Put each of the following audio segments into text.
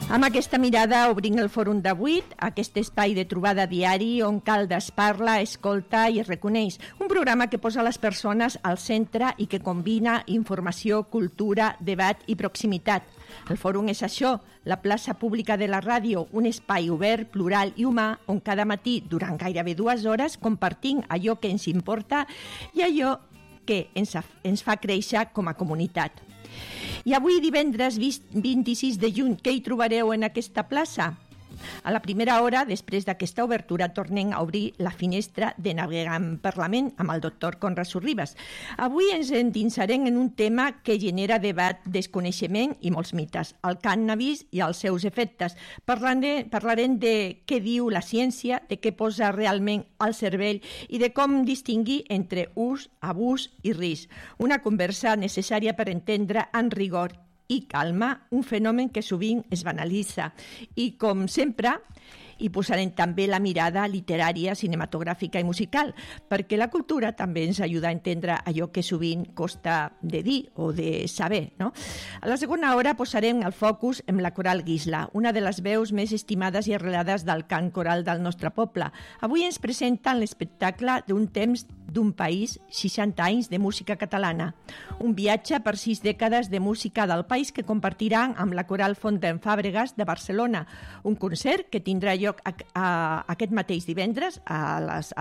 Amb aquesta mirada obrim el fòrum d'avui, aquest espai de trobada diari on Caldes parla, escolta i es reconeix. Un programa que posa les persones al centre i que combina informació, cultura, debat i proximitat. El fòrum és això, la plaça pública de la ràdio, un espai obert, plural i humà on cada matí, durant gairebé 2 hores, compartim allò que ens importa i allò que ens fa créixer com a comunitat. I avui, divendres 26 de juny, què hi trobareu en aquesta plaça? A la primera hora, després d'aquesta obertura, tornem a obrir la finestra de Navegant Parlament amb el doctor Conrad Sorribas. Avui ens endinsarem en un tema que genera debat, desconeixement i molts mites, el cànnabis i els seus efectes. Parlarem de què diu la ciència, de què posa realment al cervell i de com distingir entre ús, abús i risc. Una conversa necessària per entendre en rigor i calma un fenomen que sovint es banalitza i, com sempre, hi posarem també la mirada literària, cinematogràfica i musical, perquè la cultura també ens ajuda a entendre allò que sovint costa de dir o de saber, no? A la segona hora posarem el focus en la coral Guisla, una de les veus més estimades i arrelades del cant coral del nostre poble. Avui ens presenten l'espectacle d'un temps d'un país, 60 anys de música catalana. Un viatge per 6 dècades de música del país que compartiran amb la coral Font d'en Fàbregas de Barcelona. Un concert que tindrà lloc aquest mateix divendres a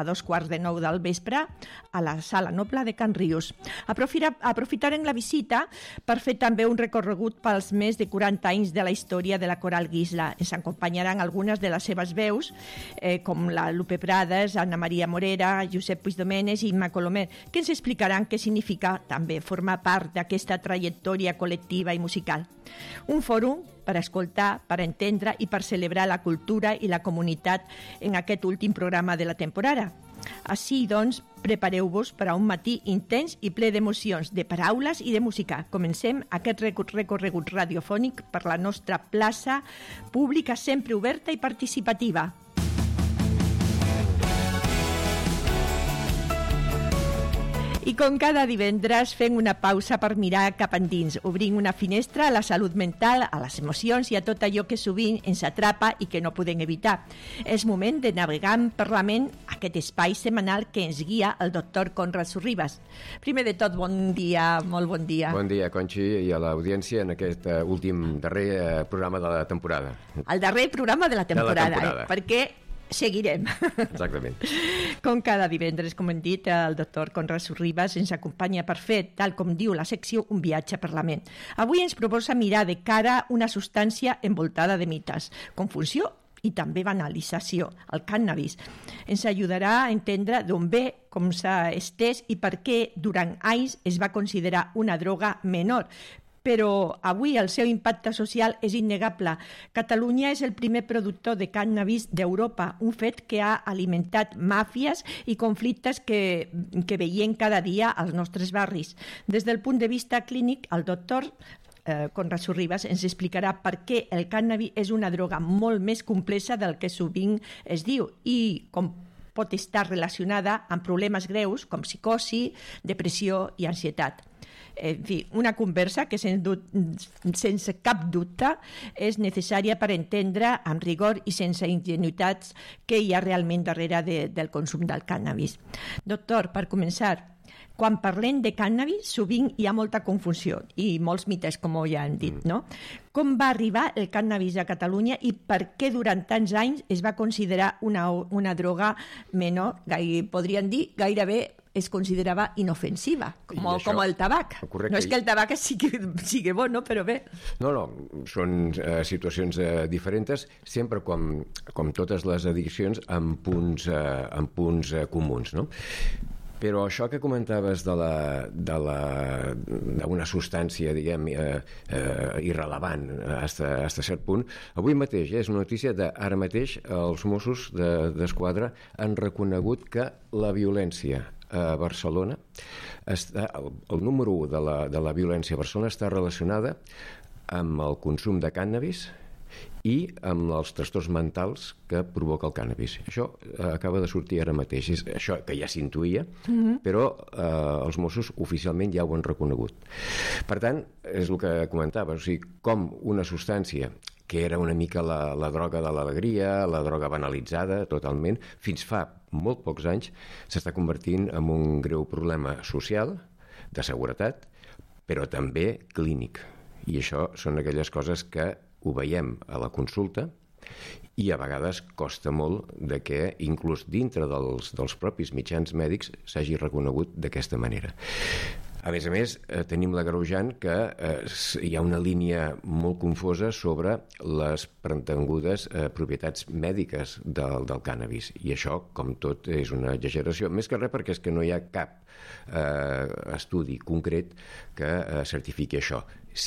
8:45 del vespre a la Sala Noble de Can Rius. Aprofitarem la visita per fer també un recorregut pels més de 40 anys de la història de la coral Guisla. Ens acompanyaran algunes de les seves veus, com la Lupe Prades, Anna Maria Morera, Josep Puigdomenes i Imma Colomer, que ens explicaran què significa també formar part d'aquesta trajectòria col·lectiva i musical. Un fòrum per escoltar, per entendre i per celebrar la cultura i la comunitat en aquest últim programa de la temporada. Així, doncs, prepareu-vos per a un matí intens i ple d'emocions, de paraules i de música. Comencem aquest recorregut radiofònic per la nostra plaça pública sempre oberta i participativa. I com cada divendres fem una pausa per mirar cap endins, obrint una finestra a la salut mental, a les emocions i a tot allò que sovint ens atrapa i que no podem evitar. És moment de navegar en Parlament, aquest espai setmanal que ens guia el doctor Conrad Sorribas. Primer de tot, bon dia, molt bon dia. Bon dia, Conxi, i a l'audiència en aquest últim, darrer programa de la temporada. El darrer programa de la temporada. Perquè seguirem. Exactament. Com cada divendres, com hem dit, el doctor Conrad Sorribas ens acompanya per fer, tal com diu la secció, un viatge a Parlament. Avui ens proposa mirar de cara una substància envoltada de mites, confusió i també banalització, el cànnabis. Ens ajudarà a entendre d'on ve, com s'ha estès i per què durant anys es va considerar una droga menor, però avui el seu impacte social és innegable. Catalunya és el primer productor de cànnabis d'Europa, un fet que ha alimentat màfies i conflictes que veiem cada dia als nostres barris. Des del punt de vista clínic, el doctor Conrad Sorribas ens explicarà per què el cànnabis és una droga molt més complexa del que sovint es diu i com pot estar relacionada amb problemes greus com psicosi, depressió i ansietat. En fi, una conversa que sense cap dubte és necessària per entendre amb rigor i sense ingenuïtats què hi ha realment darrere del consum del cànnabis. Doctor, per començar, quan parlem de cànnabis sovint hi ha molta confusió i molts mites, com ja hem dit, no? Com va arribar el cànnabis a Catalunya i per què durant tants anys es va considerar una droga menor, podríem dir gairebé es considerava inofensiva, com el tabac. Correcte. No és que el tabac sigui bo, no? Però bé. No, són situacions diferents, sempre com totes les addiccions amb punts comuns, no? Però això que comentaves d'una substància, diguem, irrellevant fins a cert punt, avui mateix és una notícia d'ara mateix els Mossos d'Esquadra han reconegut que la violència a Barcelona el número 1 de la violència a Barcelona està relacionada amb el consum de cànnabis i amb els trastorns mentals que provoca el cànnabis. Això acaba de sortir ara mateix. És això que ja s'intuïa, però els Mossos oficialment ja ho han reconegut. Per tant, és el que comentava, o sigui, com una substància que era una mica la droga de l'alegria, la droga banalitzada totalment, fins fa molt pocs anys s'està convertint en un greu problema social, de seguretat, però també clínic. I això són aquelles coses que ho veiem a la consulta i a vegades costa molt de que inclús dintre dels propis mitjans mèdics s'hagi reconegut d'aquesta manera. A més, tenim l'agreujant que hi ha una línia molt confosa sobre les pretengudes propietats mèdiques del cànnabis. I això, com tot, és una exageració. Més que res perquè és que no hi ha cap estudi concret que certifiqui això.